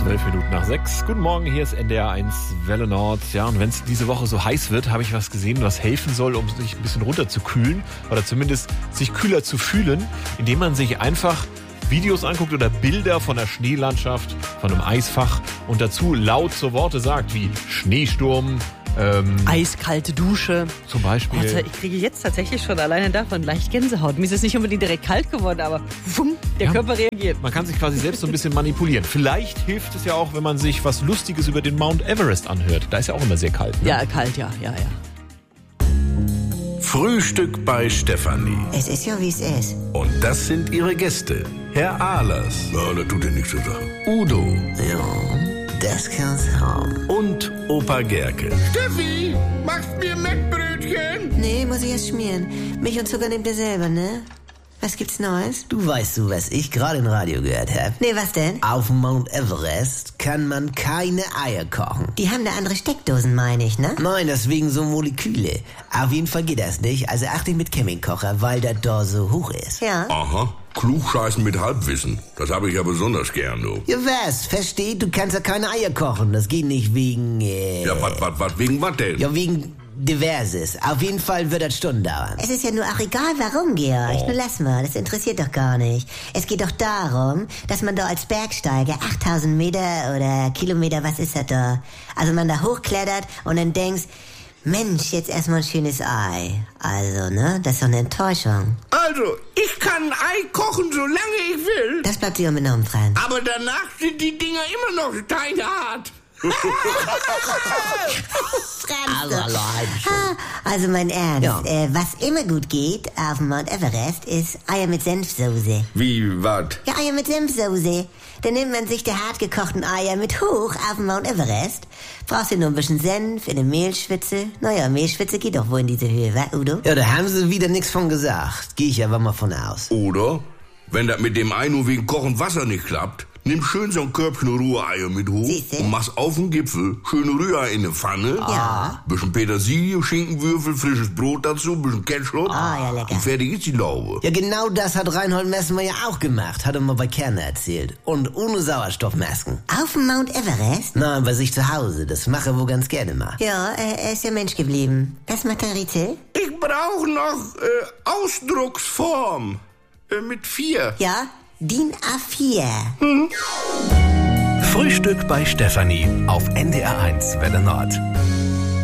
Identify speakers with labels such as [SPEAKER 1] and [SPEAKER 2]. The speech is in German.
[SPEAKER 1] 5:12. Guten Morgen, hier ist NDR1 Welle Nord. Ja, und wenn es diese Woche so heiß wird, habe ich was gesehen, was helfen soll, um sich ein bisschen runterzukühlen oder zumindest sich kühler zu fühlen, indem man sich einfach Videos anguckt oder Bilder von der Schneelandschaft, von einem Eisfach und dazu laut so Worte sagt wie Schneesturm,
[SPEAKER 2] eiskalte Dusche.
[SPEAKER 1] zum Beispiel.
[SPEAKER 2] Also ich kriege jetzt tatsächlich schon alleine davon leicht Gänsehaut. Mir ist es nicht unbedingt direkt kalt geworden, aber der Körper reagiert.
[SPEAKER 1] Man kann sich quasi selbst so ein bisschen manipulieren. Vielleicht hilft es ja auch, wenn man sich was Lustiges über den Mount Everest anhört. Da ist ja auch immer sehr kalt. Ne?
[SPEAKER 2] Ja, kalt, ja.
[SPEAKER 3] Frühstück bei Stefanie.
[SPEAKER 4] Es ist ja, wie es ist.
[SPEAKER 3] Und das sind ihre Gäste. Herr Ahlers.
[SPEAKER 5] Ja, das tut ja nichts zu sagen.
[SPEAKER 3] Udo.
[SPEAKER 4] Ja, das kann's haben.
[SPEAKER 3] Und Opa Gerke.
[SPEAKER 5] Steffi, machst mir Mettbrötchen?
[SPEAKER 4] Nee, muss ich erst schmieren. Milch und Zucker nehmt ihr selber, ne? Was gibt's Neues?
[SPEAKER 6] Du weißt, was ich gerade im Radio gehört habe?
[SPEAKER 4] Nee, was denn?
[SPEAKER 6] Auf Mount Everest kann man keine Eier kochen.
[SPEAKER 4] Die haben da andere Steckdosen, meine ich, ne?
[SPEAKER 6] Nein, das wegen so Moleküle. Auf jeden Fall geht das nicht. Also achte mit Campingkocher, weil das da so hoch ist.
[SPEAKER 4] Ja.
[SPEAKER 5] Aha, Klugscheißen mit Halbwissen. Das habe ich ja besonders gern, du.
[SPEAKER 6] Ja, was? Versteht? Du kannst ja keine Eier kochen. Das geht nicht wegen,
[SPEAKER 5] Ja, was, wegen was denn?
[SPEAKER 6] Ja, wegen Diverses. Auf jeden Fall wird das Stunden dauern.
[SPEAKER 4] Es ist ja nur auch egal, warum, Georg. Nur lass mal, das interessiert doch gar nicht. Es geht doch darum, dass man da als Bergsteiger 8000 Meter oder Kilometer, was ist das da? Also man da hochklettert und dann denkst, Mensch, jetzt erstmal ein schönes Ei. Also, ne, das ist doch eine Enttäuschung.
[SPEAKER 5] Also, ich kann ein Ei kochen, solange ich will.
[SPEAKER 4] Das bleibt dir unbenommen, Franz.
[SPEAKER 5] Aber danach sind die Dinger immer noch steinhart.
[SPEAKER 4] Also mein Ernst,
[SPEAKER 6] Ja.
[SPEAKER 4] Was immer gut geht auf dem Mount Everest ist Eier mit Senfsoße.
[SPEAKER 5] Wie, was?
[SPEAKER 4] Ja, Eier mit Senfsoße. Dann nimmt man sich die hart gekochten Eier mit hoch auf dem Mount Everest. Brauchst du nur ein bisschen Senf in eine Mehlschwitze. Naja, Mehlschwitze geht doch wohl in diese Höhe, wa, Udo?
[SPEAKER 6] Ja, da haben sie wieder nichts von gesagt. Gehe ich aber mal von aus.
[SPEAKER 5] Oder, wenn das mit dem Ei nur wegen kochend Wasser nicht klappt, nimm schön so ein Körbchen Ruhreier mit hoch
[SPEAKER 4] Siehste?
[SPEAKER 5] und mach's auf den Gipfel. Schön Rührei in eine Pfanne.
[SPEAKER 4] Ja.
[SPEAKER 5] Bisschen Petersilie, Schinkenwürfel, frisches Brot dazu, bisschen Ketchup.
[SPEAKER 4] Ja, lecker.
[SPEAKER 5] Und fertig ist die Laube.
[SPEAKER 6] Ja, genau das hat Reinhold Messmer ja auch gemacht, hat er mal bei Kerner erzählt. Und ohne Sauerstoffmasken.
[SPEAKER 4] Auf dem Mount Everest?
[SPEAKER 6] Nein, bei sich zu Hause, das mache er wohl ganz gerne mal.
[SPEAKER 4] Ja, er ist ja Mensch geblieben. Was macht der Ritzel?
[SPEAKER 5] Ich brauche noch Ausdrucksform. Mit 4.
[SPEAKER 4] Ja, DIN A4.
[SPEAKER 3] Frühstück bei Stefanie auf NDR1 Welle Nord.